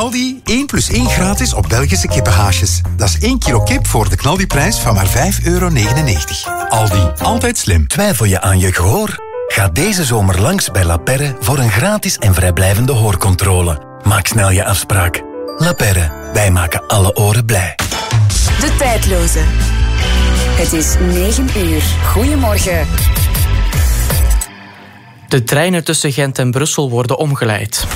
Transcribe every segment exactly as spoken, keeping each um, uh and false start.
Aldi één plus één gratis op Belgische kippenhaasjes. Dat is één kilo kip voor de knaldiprijs van maar vijf euro negenennegentig. Aldi, altijd slim. Twijfel je aan je gehoor? Ga deze zomer langs bij La Perre voor een gratis en vrijblijvende hoorcontrole. Maak snel je afspraak. La Perre, wij maken alle oren blij. De tijdloze. Het is negen uur. Goedemorgen. De treinen tussen Gent en Brussel worden omgeleid.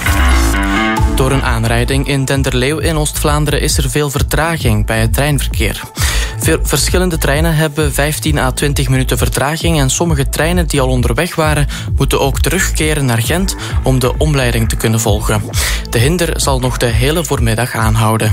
Door een aanrijding in Denderleeuw in Oost-Vlaanderen is er veel vertraging bij het treinverkeer. Veel verschillende treinen hebben vijftien à twintig minuten vertraging en sommige treinen die al onderweg waren moeten ook terugkeren naar Gent om de omleiding te kunnen volgen. De hinder zal nog de hele voormiddag aanhouden.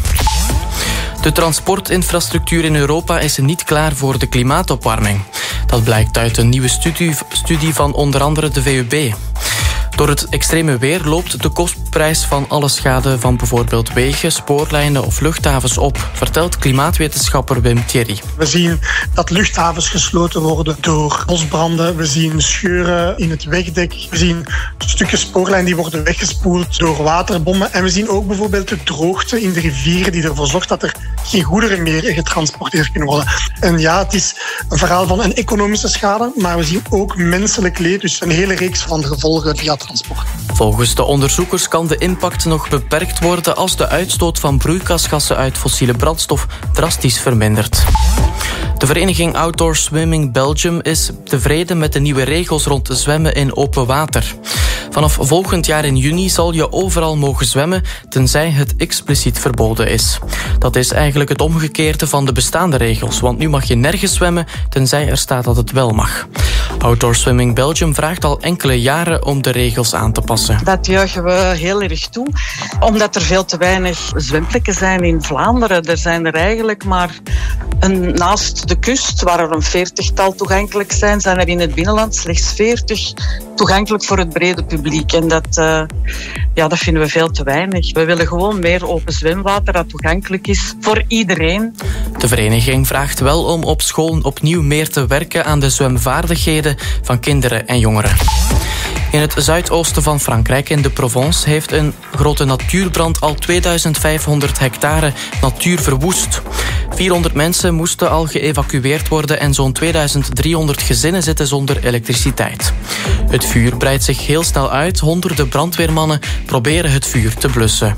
De transportinfrastructuur in Europa is niet klaar voor de klimaatopwarming. Dat blijkt uit een nieuwe studie, studie van onder andere de V U B. Door het extreme weer loopt de kostprijs van alle schade van bijvoorbeeld wegen, spoorlijnen of luchthavens op, vertelt klimaatwetenschapper Wim Thierry. We zien dat luchthavens gesloten worden door bosbranden. We zien scheuren in het wegdek. We zien stukken spoorlijn die worden weggespoeld door waterbommen. En we zien ook bijvoorbeeld de droogte in de rivieren die ervoor zorgt dat er geen goederen meer getransporteerd kunnen worden. En ja, het is een verhaal van een economische schade, maar we zien ook menselijk leed, dus een hele reeks van gevolgen via transport. Volgens de onderzoekers kan de impact nog beperkt worden als de uitstoot van broeikasgassen uit fossiele brandstof drastisch vermindert. De vereniging Outdoor Swimming Belgium is tevreden met de nieuwe regels rond zwemmen in open water. Vanaf volgend jaar in juni zal je overal mogen zwemmen, tenzij het expliciet verboden is. Dat is eigenlijk het omgekeerde van de bestaande regels, want nu mag je nergens zwemmen, tenzij er staat dat het wel mag. Outdoor Swimming Belgium vraagt al enkele jaren om de regels aan te passen. Dat juichen we heel erg toe, omdat er veel te weinig zwemplekken zijn in Vlaanderen. Er zijn er eigenlijk maar een, naast de kust, waar er een veertigtal toegankelijk zijn, zijn er in het binnenland slechts veertig toegankelijk voor het brede publiek. En dat, uh, ja, dat vinden we veel te weinig. We willen gewoon meer open zwemwater dat toegankelijk is voor iedereen. De vereniging vraagt wel om op school opnieuw meer te werken aan de zwemvaardigheden van kinderen en jongeren. In het zuidoosten van Frankrijk, in de Provence, heeft een grote natuurbrand al tweeduizend vijfhonderd hectare natuur verwoest. vierhonderd mensen moesten al geëvacueerd worden en zo'n tweeduizend driehonderd gezinnen zitten zonder elektriciteit. Het vuur breidt zich heel snel uit. Honderden brandweermannen proberen het vuur te blussen.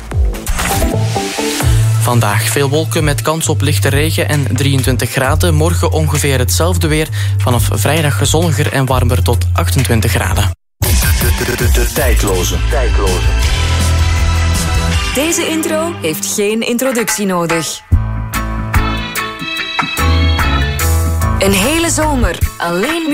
Vandaag veel wolken met kans op lichte regen en drieëntwintig graden. Morgen ongeveer hetzelfde weer. Vanaf vrijdag zonniger en warmer tot achtentwintig graden. De, de, de, de tijdloze. tijdloze. Deze intro heeft geen introductie nodig. Een hele zomer alleen